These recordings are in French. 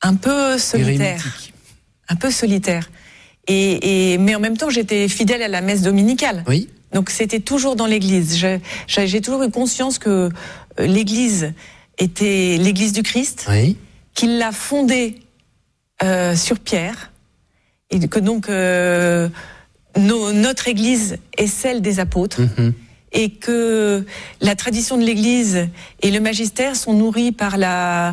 un peu solitaire. Érémitique. Un peu solitaire. Mais en même temps, j'étais fidèle à la messe dominicale. Oui. Donc c'était toujours dans l'église. J'ai toujours eu conscience que l'église était l'église du Christ, Oui. qu'il l'a fondée sur Pierre, et que donc notre église est celle des apôtres, et que la tradition de l'église et le magistère sont nourris par la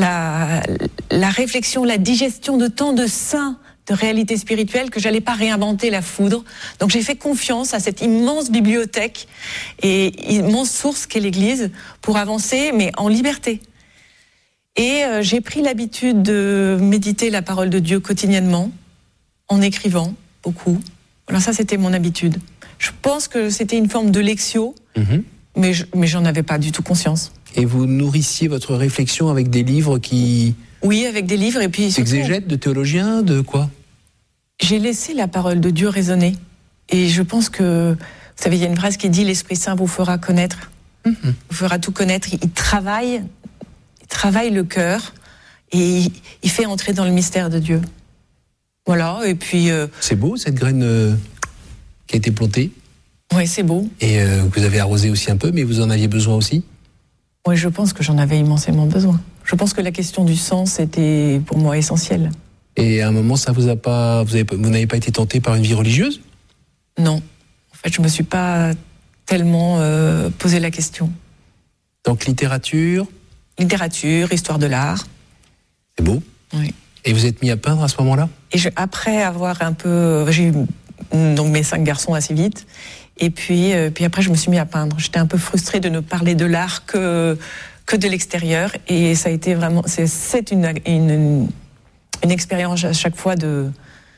réflexion, la digestion de tant de saints, de réalité spirituelle, que j'allais pas réinventer la foudre. Donc j'ai fait confiance à cette immense bibliothèque et immense source qu'est l'Église pour avancer, mais en liberté. Et j'ai pris l'habitude de méditer la parole de Dieu quotidiennement, en écrivant beaucoup. Alors ça, c'était mon habitude. Je pense que c'était une forme de lectio, mais j'en avais pas du tout conscience. Et vous nourrissiez votre réflexion avec des livres qui... Oui, avec des livres et puis surtout, exégètes, de théologiens, de quoi? J'ai laissé la parole de Dieu résonner. Et je pense que, vous savez, il y a une phrase qui dit « L'Esprit Saint vous fera connaître, vous fera tout connaître ». Il travaille le cœur et il fait entrer dans le mystère de Dieu. Voilà, et puis... C'est beau, cette graine qui a été plantée. Oui, c'est beau. Et vous avez arrosé aussi un peu, mais vous en aviez besoin aussi? Oui, je pense que j'en avais immensément besoin. Je pense que la question du sens était pour moi essentielle. Et à un moment, ça vous a pas, vous n'avez pas été tenté par une vie religieuse? Non. En fait, je me suis pas tellement posé la question. Donc littérature? Littérature, histoire de l'art. C'est beau. Oui. Et vous êtes mis à peindre à ce moment-là? Et après avoir un peu... J'ai eu donc mes 5 garçons assez vite. Et puis après, je me suis mis à peindre. J'étais un peu frustrée de ne parler de l'art que de l'extérieur. Et ça a été vraiment... C'est une expérience à chaque fois de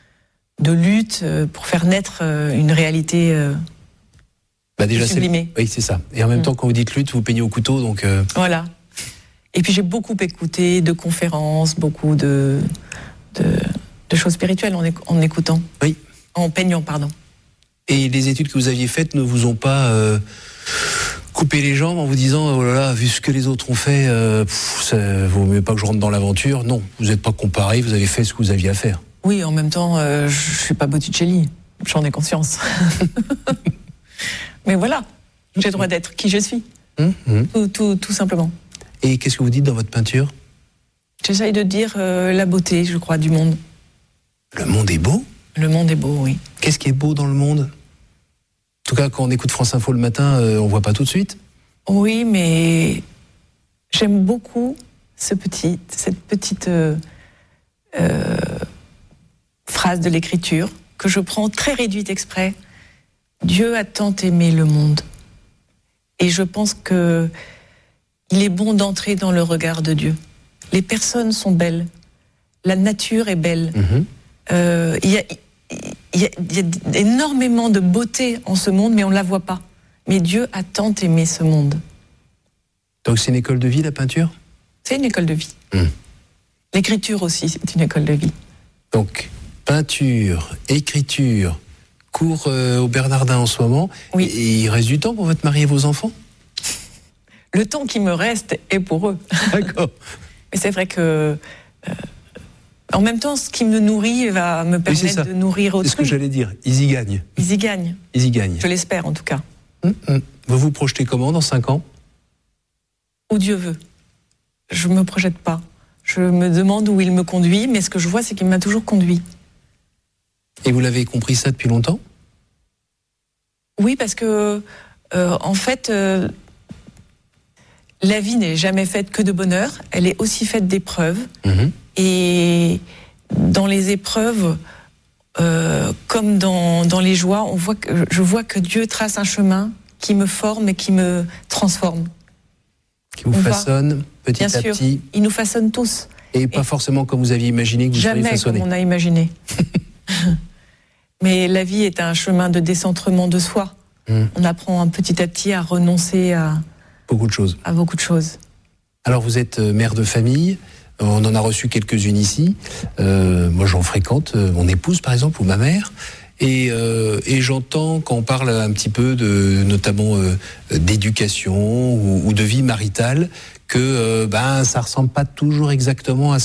lutte pour faire naître une réalité déjà, sublimée. Oui, c'est ça. Et en même temps, quand vous dites lutte, vous peignez au couteau, donc... Voilà. Et puis j'ai beaucoup écouté de conférences, beaucoup de choses spirituelles en écoutant. Oui. En peignant, pardon. Et les études que vous aviez faites ne vous ont pas coupé les jambes en vous disant oh là là, vu ce que les autres ont fait, ça vaut mieux pas que je rentre dans l'aventure? Non, vous n'êtes pas comparé, vous avez fait ce que vous aviez à faire. Oui, en même temps, je suis pas Botticelli, j'en ai conscience. Mais voilà, j'ai le droit d'être qui je suis, tout simplement. Et qu'est-ce que vous dites dans votre peinture? J'essaye de dire la beauté, je crois, du monde. Le monde est beau? Le monde est beau, oui. Qu'est-ce qui est beau dans le monde? En tout cas, quand on écoute France Info le matin, on voit pas tout de suite. Oui, mais j'aime beaucoup cette petite phrase de l'Écriture que je prends très réduite exprès. Dieu a tant aimé le monde. Et je pense que il est bon d'entrer dans le regard de Dieu. Les personnes sont belles. La nature est belle. Il y a énormément de beauté en ce monde, mais on ne la voit pas. Mais Dieu a tant aimé ce monde. Donc c'est une école de vie, la peinture? C'est une école de vie. L'écriture aussi, c'est une école de vie. Donc, peinture, écriture, cours au Bernardin en ce moment. Oui. Et il reste du temps pour votre mari et vos enfants? Le temps qui me reste est pour eux. D'accord. Mais c'est vrai que... en même temps, ce qui me nourrit va me permettre de nourrir autrui. C'est ce que j'allais dire. Ils y gagnent. Ils y gagnent. Ils y gagnent. Je l'espère, en tout cas. Vous vous projetez comment dans 5 ans? Où Dieu veut. Je ne me projette pas. Je me demande où il me conduit, mais ce que je vois, c'est qu'il m'a toujours conduit. Et vous l'avez compris ça depuis longtemps? Oui, parce que, en fait, la vie n'est jamais faite que de bonheur. Elle est aussi faite d'épreuves. Et dans les épreuves, comme dans les joies, je vois que Dieu trace un chemin qui me forme et qui me transforme. Qui vous façonne petit à petit. Il nous façonne tous. Et pas forcément comme vous aviez imaginé que vous seriez façonné. Jamais comme on a imaginé. Mais la vie est un chemin de décentrement de soi. On apprend petit à petit à renoncer à beaucoup de choses. Alors vous êtes mère de famille. On en a reçu quelques-unes ici. Moi, j'en fréquente. Mon épouse, par exemple, ou ma mère. Et j'entends, quand on parle un petit peu notamment d'éducation ou de vie maritale, que ça ressemble pas toujours exactement à